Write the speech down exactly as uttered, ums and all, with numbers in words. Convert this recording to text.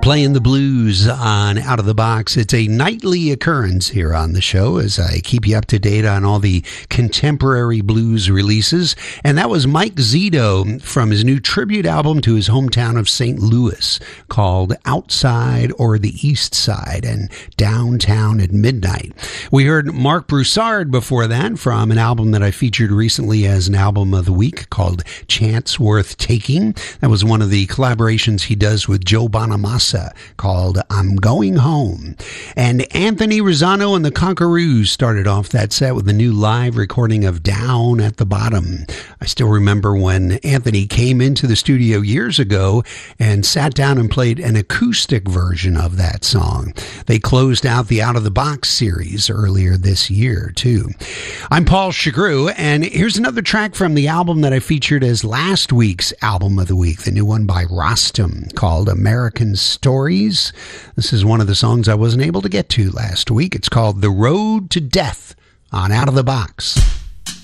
Playing the blues on Out of the Box. It's a nightly occurrence here on the show as I keep you up to date on all the contemporary blues releases. And that was Mike Zito from his new tribute album to his hometown of Saint Louis called Outside or the East Side and Downtown at Midnight. We heard Mark Broussard before that from an album that I featured recently as an album of the week called Chance Worth Taking. That was one of the collaborations he does with Joe Bonamassa called I'm Going Home. And Anthony Rosano and the Conquerors started off that set with a new live recording of Down at the Bottom. I still remember when Anthony came into the studio years ago and sat down and played an acoustic version of that song. They closed out the Out of the Box series earlier this year, too. I'm Paul Chagru, and here's another track from the album that I featured as last week's album of the week, the new one by Rostam called American Stories. This is one of the songs I wasn't able to get to last week. It's called The Road to Death on Out of the Box.